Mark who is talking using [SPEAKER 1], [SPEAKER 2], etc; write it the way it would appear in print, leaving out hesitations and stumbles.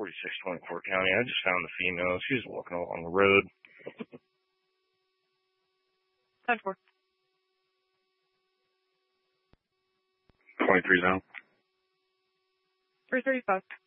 [SPEAKER 1] 4624 County. I just found the female. She was walking along the road.
[SPEAKER 2] 10-4.
[SPEAKER 1] 23 zone.
[SPEAKER 2] 335.